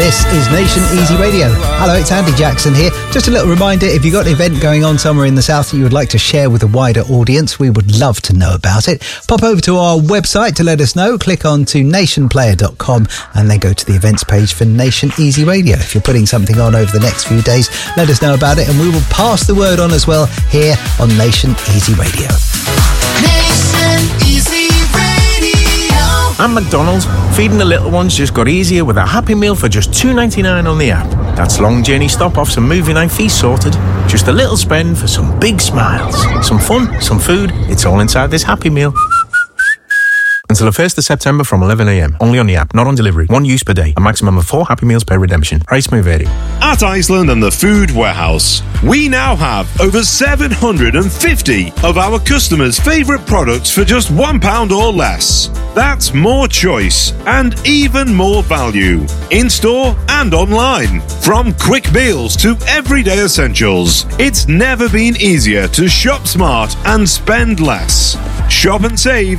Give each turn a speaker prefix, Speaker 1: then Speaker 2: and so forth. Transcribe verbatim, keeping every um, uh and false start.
Speaker 1: This is Nation Easy Radio. Hello, it's Andy Jackson here. Just a little reminder, if you've got an event going on somewhere in the south that you would like to share with a wider audience, we would love to know about it. Pop over to our website to let us know. Click on to nation player dot com and then go to the events page for Nation Easy Radio. If you're putting something on over the next few days, let us know about it and we will pass the word on as well here on Nation Easy Radio.
Speaker 2: Nation Easy Radio.
Speaker 3: And McDonald's, feeding the little ones just got easier with a Happy Meal for just two ninety-nine on the app. That's long journey stop-offs and movie night fees sorted. Just a little spend for some big smiles. Some fun, some food, it's all inside this Happy Meal. Until the first of September from eleven a m. Only on the app, not on delivery. One use per day. A maximum of four Happy Meals per redemption. Price may vary.
Speaker 4: At Iceland and the Food Warehouse, we now have over seven hundred fifty of our customers' favourite products for just one pound or less. That's more choice and even more value. In-store and online. From quick meals to everyday essentials. It's never been easier to shop smart and spend less. Shop and save